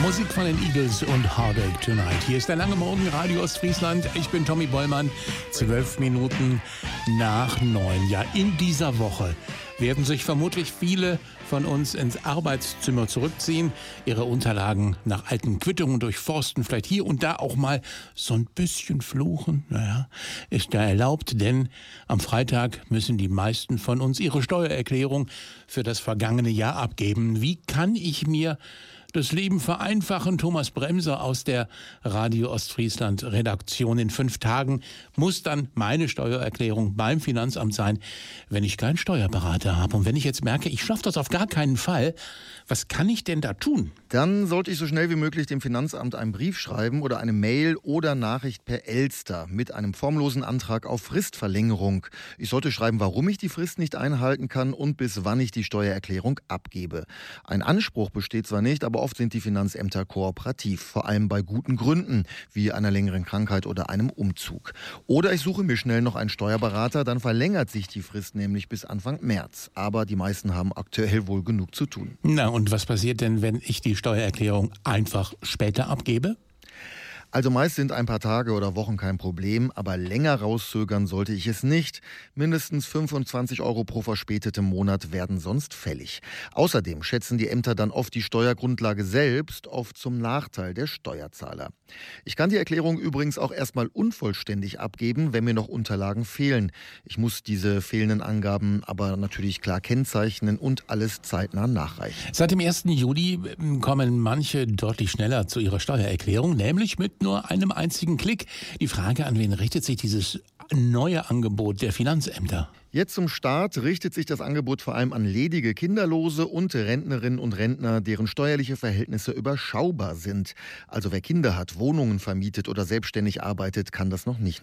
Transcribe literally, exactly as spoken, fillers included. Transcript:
Musik von den Eagles und Heartache Tonight. Hier ist der lange Morgen, Radio Ostfriesland. Ich bin Tommy Bollmann. Zwölf Minuten nach neun. Ja, in dieser Woche werden sich vermutlich viele von uns ins Arbeitszimmer zurückziehen, ihre Unterlagen nach alten Quittungen durchforsten, vielleicht hier und da auch mal so ein bisschen fluchen. Naja, ist da erlaubt, denn am Freitag müssen die meisten von uns ihre Steuererklärung für das vergangene Jahr abgeben. Wie kann ich mir das Leben vereinfachen? Thomas Bremser aus der Radio Ostfriesland Redaktion. In fünf Tagen muss dann meine Steuererklärung beim Finanzamt sein, wenn ich keinen Steuerberater habe. Und wenn ich jetzt merke, ich schaffe das auf gar keinen Fall, was kann ich denn da tun? Dann sollte ich so schnell wie möglich dem Finanzamt einen Brief schreiben oder eine Mail oder Nachricht per Elster mit einem formlosen Antrag auf Fristverlängerung. Ich sollte schreiben, warum ich die Frist nicht einhalten kann und bis wann ich die Steuererklärung abgebe. Ein Anspruch besteht zwar nicht, aber oft sind die Finanzämter kooperativ, vor allem bei guten Gründen, wie einer längeren Krankheit oder einem Umzug. Oder ich suche mir schnell noch einen Steuerberater, dann verlängert sich die Frist nämlich bis Anfang März. Aber die meisten haben aktuell wohl genug zu tun. Na, und was passiert denn, wenn ich die Steuererklärung einfach später abgebe? Also meist sind ein paar Tage oder Wochen kein Problem, aber länger rauszögern sollte ich es nicht. Mindestens fünfundzwanzig Euro pro verspätetem Monat werden sonst fällig. Außerdem schätzen die Ämter dann oft die Steuergrundlage selbst, oft zum Nachteil der Steuerzahler. Ich kann die Erklärung übrigens auch erstmal unvollständig abgeben, wenn mir noch Unterlagen fehlen. Ich muss diese fehlenden Angaben aber natürlich klar kennzeichnen und alles zeitnah nachreichen. Seit dem ersten Juli kommen manche deutlich schneller zu ihrer Steuererklärung, nämlich mit nur einem einzigen Klick. Die Frage, an wen richtet sich dieses neue Angebot der Finanzämter? Jetzt zum Start richtet sich das Angebot vor allem an ledige Kinderlose und Rentnerinnen und Rentner, deren steuerliche Verhältnisse überschaubar sind. Also wer Kinder hat, Wohnungen vermietet oder selbstständig arbeitet, kann das noch nicht